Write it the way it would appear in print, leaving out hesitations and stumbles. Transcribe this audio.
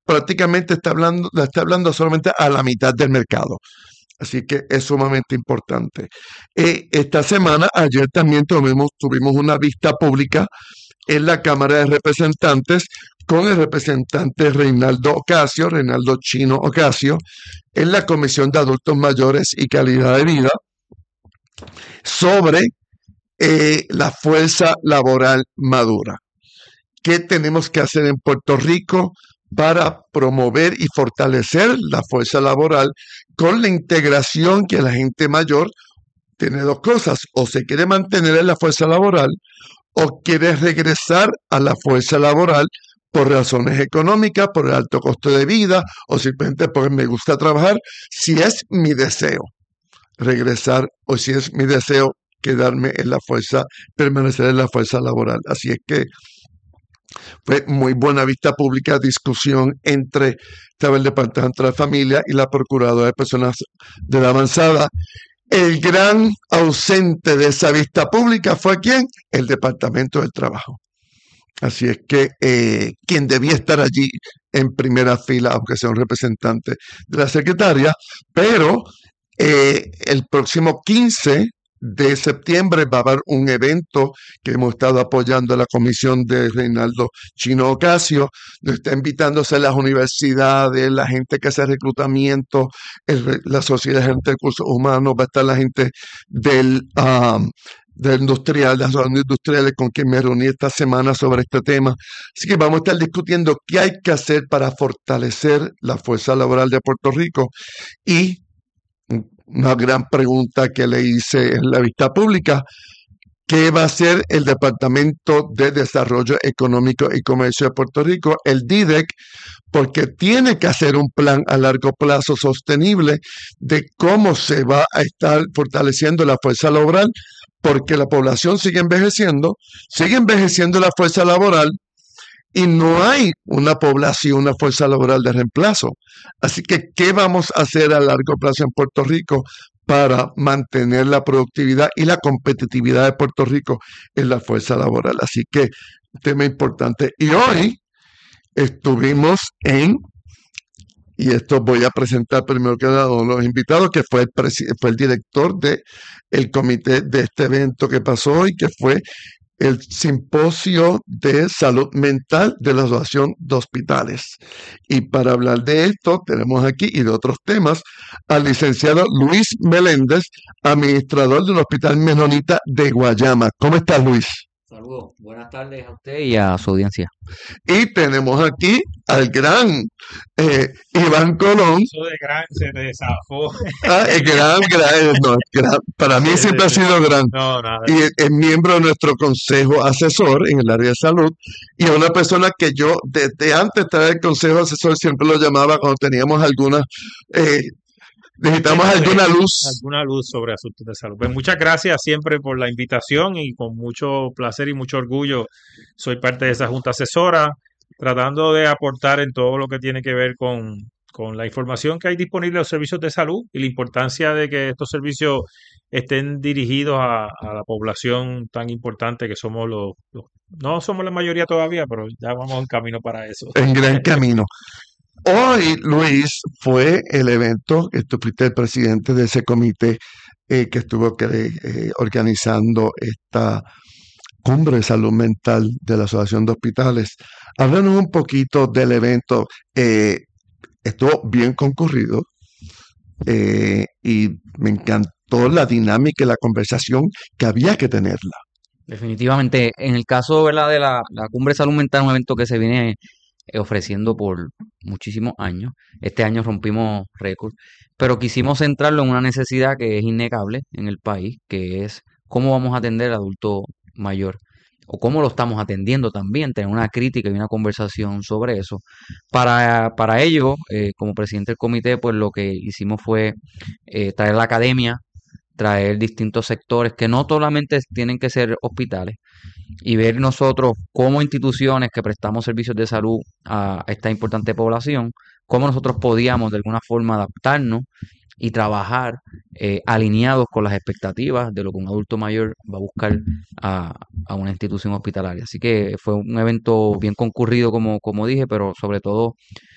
prácticamente le está hablando solamente a la mitad del mercado. Así que es sumamente importante. Esta semana, ayer también tuvimos una vista pública en la Cámara de Representantes con el representante Reinaldo Chino Ocasio, en la Comisión de Adultos Mayores y Calidad de Vida, sobre la fuerza laboral madura. ¿Qué tenemos que hacer en Puerto Rico para promover y fortalecer la fuerza laboral con la integración que la gente mayor tiene dos cosas? O se quiere mantener en la fuerza laboral o quiere regresar a la fuerza laboral por razones económicas, por el alto costo de vida o simplemente porque me gusta trabajar, si es mi deseo regresar o si es mi deseo quedarme en la fuerza, permanecer en la fuerza laboral. Así es que fue muy buena vista pública, discusión estaba el Departamento de la Familia y la Procuradora de Personas de la Avanzada. El gran ausente de esa vista pública fue ¿quién? El Departamento del Trabajo. Así es que quien debía estar allí en primera fila, aunque sea un representante de la secretaria, pero el próximo 15 de septiembre va a haber un evento que hemos estado apoyando a la comisión de Reinaldo Chino Ocasio, donde está invitándose a las universidades, la gente que hace reclutamiento, la Sociedad de Recursos Humanos, va a estar la gente del industrial, las zonas industriales con quien me reuní esta semana sobre este tema. Así que vamos a estar discutiendo qué hay que hacer para fortalecer la fuerza laboral de Puerto Rico y una gran pregunta que le hice en la vista pública: ¿qué va a hacer el Departamento de Desarrollo Económico y Comercio de Puerto Rico, el DIDEC? Porque tiene que hacer un plan a largo plazo sostenible de cómo se va a estar fortaleciendo la fuerza laboral, porque la población sigue envejeciendo la fuerza laboral y no hay una población, una fuerza laboral de reemplazo. Así que, ¿qué vamos a hacer a largo plazo en Puerto Rico para mantener la productividad y la competitividad de Puerto Rico en la fuerza laboral? Así que, tema importante. Y hoy estuvimos y esto voy a presentar primero que nada a los invitados, que fue el director del comité de este evento que pasó hoy, que fue el Simposio de Salud Mental de la Asociación de Hospitales. Y para hablar de esto, tenemos aquí y de otros temas al licenciado Luis Meléndez, administrador del Hospital Menonita de Guayama. ¿Cómo estás, Luis? Saludos, buenas tardes a usted y a su audiencia. Y tenemos aquí al gran Iván Colón. Eso de gran se te zafó. Para mí Sí, siempre ha sí. sido gran. No, nada. Y es miembro de nuestro consejo asesor en el área de salud, y es una persona que yo desde antes de estar en el consejo asesor siempre lo llamaba cuando teníamos eh, necesitamos Alguna luz sobre asuntos de salud. Pues muchas gracias siempre por la invitación y con mucho placer y mucho orgullo soy parte de esa junta asesora, tratando de aportar en todo lo que tiene que ver con la información que hay disponible en los servicios de salud y la importancia de que estos servicios estén dirigidos a la población tan importante que somos no somos la mayoría todavía, pero ya vamos en camino para eso. en gran camino. Hoy, Luis, fue el evento que tú fuiste el presidente de ese comité que estuvo organizando esta cumbre de salud mental de la Asociación de Hospitales. Háblanos un poquito del evento. Estuvo bien concurrido y me encantó la dinámica y la conversación que había que tenerla. Definitivamente, en el caso, ¿verdad?, de la Cumbre de Salud Mental, un evento que se viene ofreciendo por muchísimos años. Este año rompimos récord, pero quisimos centrarlo en una necesidad que es innegable en el país, que es cómo vamos a atender al adulto mayor o cómo lo estamos atendiendo también, tener una crítica y una conversación sobre eso. Para ello, como presidente del comité, pues lo que hicimos fue traer la academia, traer distintos sectores que no solamente tienen que ser hospitales, y ver nosotros como instituciones que prestamos servicios de salud a esta importante población, cómo nosotros podíamos de alguna forma adaptarnos y trabajar alineados con las expectativas de lo que un adulto mayor va a buscar a una institución hospitalaria. Así que fue un evento bien concurrido, como dije, pero sobre todo